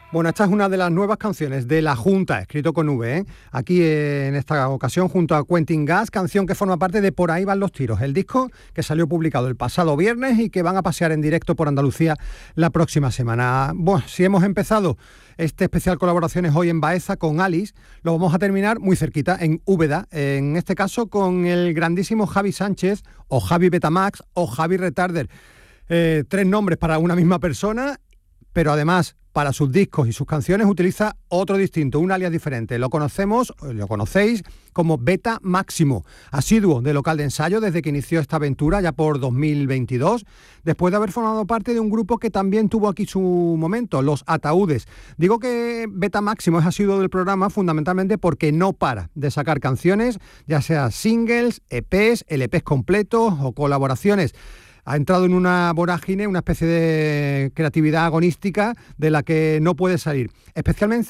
Bueno, esta es una de las nuevas canciones de La Junta, escrito con V, aquí en esta ocasión junto a Quentin Gas, canción que forma parte de Por ahí van los tiros, el disco que salió publicado el pasado viernes y que van a pasear en directo por Andalucía la próxima semana. Bueno, si hemos empezado este especial colaboraciones hoy en Baeza con Alice, lo vamos a terminar muy cerquita, en Úbeda, en este caso con el grandísimo Javi Sánchez, o Javi Betamax, o Javi Retarder. 3 nombres para una misma persona, pero además para sus discos y sus canciones utiliza otro distinto, un alias diferente. Lo conocéis como Beta Máximo, asiduo de local de ensayo desde que inició esta aventura ya por 2022, después de haber formado parte de un grupo que también tuvo aquí su momento, Los Ataúdes. Digo que Beta Máximo es asiduo del programa fundamentalmente porque no para de sacar canciones, ya sea singles, EPs, LPs completos o colaboraciones. Ha entrado en una vorágine, una especie de creatividad agonística de la que no puede salir. Especialmente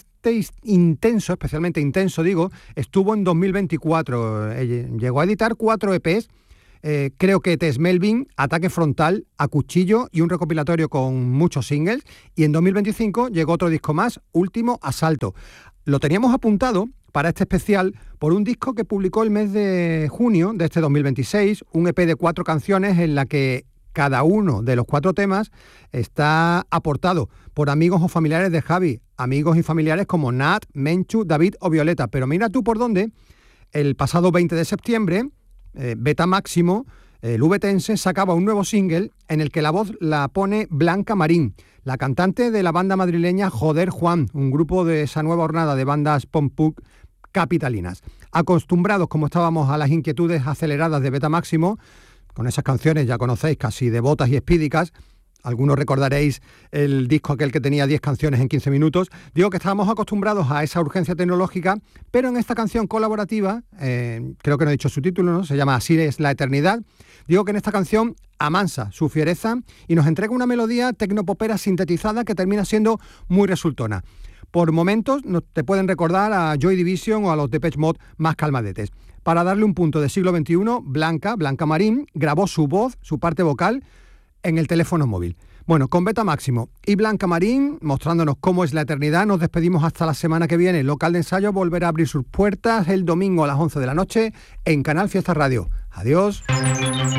intenso, digo, estuvo en 2024. Llegó a editar 4 EPs, creo que Tess Melvin, Ataque Frontal, A Cuchillo y un recopilatorio con muchos singles. Y en 2025 llegó otro disco más, Último Asalto. Lo teníamos apuntado para este especial por un disco que publicó el mes de junio de este 2026, un EP de 4 canciones en la que cada uno de los 4 temas está aportado por amigos o familiares de Javi, amigos y familiares como Nat, Menchu, David o Violeta. Pero mira tú por dónde, el pasado 20 de septiembre, Beta Máximo, el VTense, sacaba un nuevo single en el que la voz la pone Blanca Marín, la cantante de la banda madrileña Joder Juan, un grupo de esa nueva hornada de bandas punk capitalinas. Acostumbrados como estábamos a las inquietudes aceleradas de Beta Máximo, con esas canciones ya conocéis casi devotas y espídicas, algunos recordaréis el disco aquel que tenía 10 canciones en 15 minutos, digo que estábamos acostumbrados a esa urgencia tecnológica, pero en esta canción colaborativa, creo que no he dicho su título, ¿no? Se llama Así es la eternidad, digo que en esta canción amansa su fiereza y nos entrega una melodía tecnopopera sintetizada que termina siendo muy resultona. Por momentos te pueden recordar a Joy Division o a los Depeche Mode más calmadetes. Para darle un punto de siglo XXI, Blanca Marín grabó su voz, su parte vocal, en el teléfono móvil. Bueno, con Beta Máximo y Blanca Marín, mostrándonos cómo es la eternidad, nos despedimos hasta la semana que viene. El local de ensayo volverá a abrir sus puertas el domingo a las 11 de la noche en Canal Fiesta Radio. Adiós.